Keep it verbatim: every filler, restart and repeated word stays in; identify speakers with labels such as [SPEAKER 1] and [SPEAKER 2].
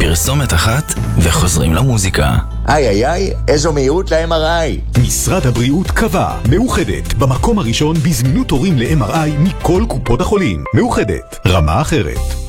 [SPEAKER 1] פרסומת אחת וחוזרים למוזיקה.
[SPEAKER 2] איי איי איי, איזו מהירות ל-אם אר איי.
[SPEAKER 3] משרד הבריאות קבע, מאוחדת, במקום הראשון בזמינות תורים ל-אם אר איי מכל קופות החולים. מאוחדת, רמה אחרת.